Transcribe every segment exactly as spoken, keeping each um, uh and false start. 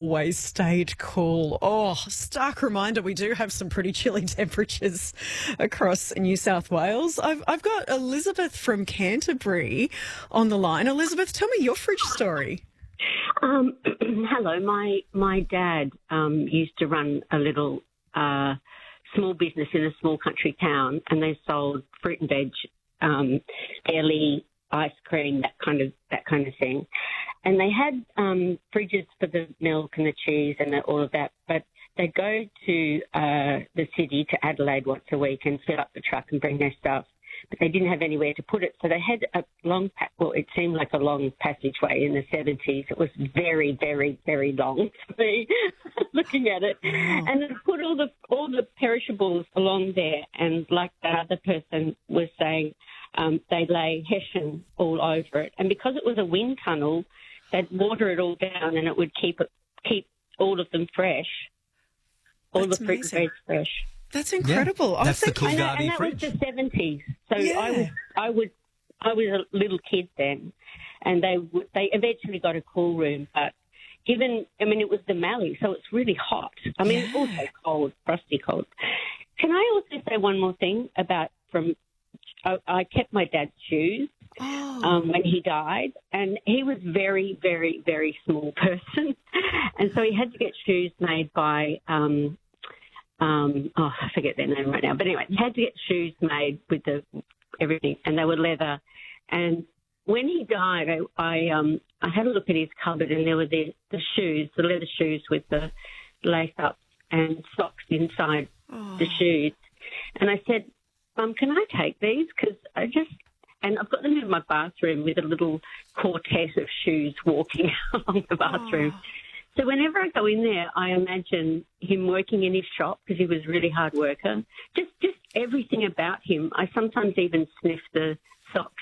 always stayed cool. Oh, stark reminder, we do have some pretty chilly temperatures across New South Wales. I've, I've got Elizabeth from Canterbury on the line. Elizabeth, tell me your fridge story. Um, hello, my my dad um, used to run a little uh, small business in a small country town, and they sold fruit and veg, um, deli, ice cream, that kind of that kind of thing. And they had um, fridges for the milk and the cheese and the, all of that, but they'd go to uh, the city, to Adelaide, once a week and fill up the truck and bring their stuff. But they didn't have anywhere to put it, so they had a long, well, it seemed like a long passageway in the seventies. It was very, very, very long to me, looking at it. Oh. And they put all the all the perishables along there, and like the other person was saying, um, they lay hessian all over it. And because it was a wind tunnel, they'd water it all down, and it would keep it keep all of them fresh, all That's the fruit and veg fresh. That's incredible. Yeah, that's the Coolgardie and, and that fridge. was the seventies. So yeah. I was, I was, I was a little kid then, and they they eventually got a cool room. But given, I mean, it was the Mallee, so it's really hot. I mean, yeah. It's also cold, frosty cold. Can I also say one more thing about from? I, I kept my dad's shoes oh. um, when he died, and he was very, very, very small person, and so he had to get shoes made by. Um, Um, oh, I forget their name right now. But anyway, he had to get shoes made with the everything, and they were leather. And when he died, I I, um, I had a look at his cupboard, and there were the, the shoes, the leather shoes with the lace-ups and socks inside oh. the shoes. And I said, Mum, can I take these? Because I just... And I've got them in my bathroom with a little quartet of shoes walking along the bathroom. Oh. So whenever I go in there, I imagine him working in his shop because he was a really hard worker. Just just everything about him. I sometimes even sniff the socks,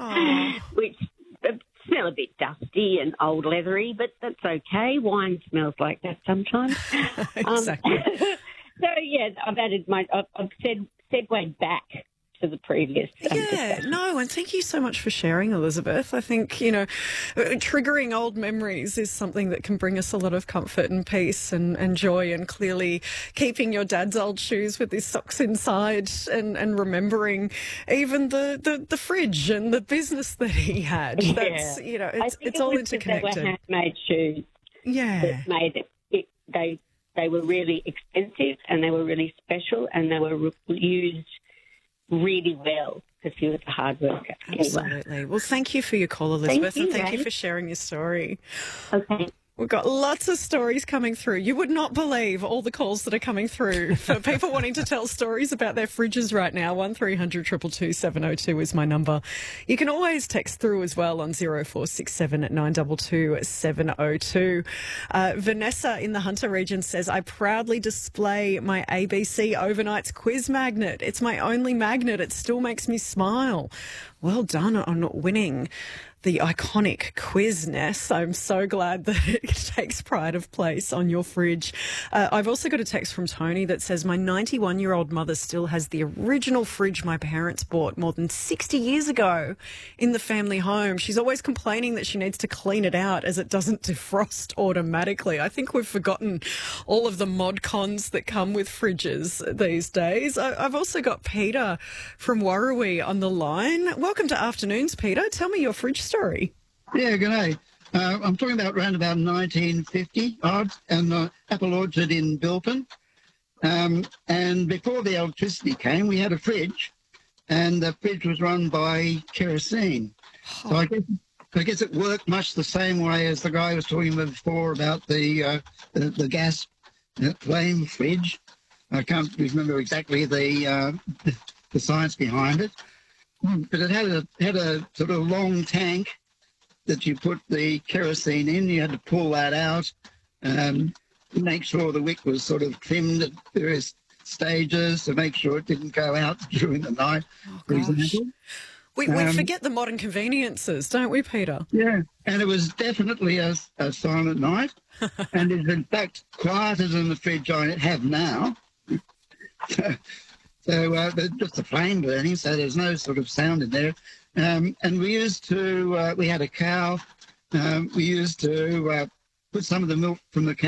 which smell a bit dusty and old leathery, but that's okay. Wine smells like that sometimes. Exactly. Um, so, yeah, I've added my, I've, I've said, segued back to the previous. Um, yeah, discussion. No, and thank you so much for sharing, Elizabeth. I think, you know, triggering old memories is something that can bring us a lot of comfort and peace and, and joy, and clearly keeping your dad's old shoes with his socks inside and, and remembering even the, the, the fridge and the business that he had. Yeah. That's, you know, it's, it's it all was interconnected. They were handmade shoes. Yeah. That made it, it, they, they were really expensive, and they were really special, and they were re- used really well because he was a hard worker. Absolutely. Anyway. Well, thank you for your call, Elizabeth, thank you, and thank Ray. you for sharing your story. Okay. We've got lots of stories coming through. You would not believe all the calls that are coming through for people wanting to tell stories about their fridges right now. one three hundred two two two seven oh two is my number. You can always text through as well on zero four six seven nine two two seven oh two. Uh, Vanessa in the Hunter region says, I proudly display my A B C Overnights quiz magnet. It's my only magnet. It still makes me smile. Well done on winning the iconic quiz, Ness. I'm so glad that it takes pride of place on your fridge. Uh, I've also got a text from Tony that says, my ninety-one-year-old mother still has the original fridge my parents bought more than sixty years ago in the family home. She's always complaining that she needs to clean it out as it doesn't defrost automatically. I think we've forgotten all of the mod cons that come with fridges these days. I, I've also got Peter from Warrawee on the line. Welcome to Afternoons, Peter. Tell me your fridge story. Yeah, good day. Uh, I'm talking about around about nineteen fifty odd, and uh, Apple Orchard in Bilpin. Um, and before the electricity came, we had a fridge, and the fridge was run by kerosene. Oh. So I guess, I guess it worked much the same way as the guy was talking about before about the uh, the, the gas flame fridge. I can't remember exactly the uh, the science behind it. But it had a had a sort of long tank that you put the kerosene in. You had to pull that out, um, make sure the wick was sort of trimmed at various stages to make sure it didn't go out during the night, oh, for example. We, we um, forget the modern conveniences, don't we, Peter? Yeah, and it was definitely a, a silent night, and it's in fact quieter than the fridge I have now. So uh, just a flame burning, so there's no sort of sound in there. Um, and we used to, uh, we had a cow. Um, we used to uh, put some of the milk from the cow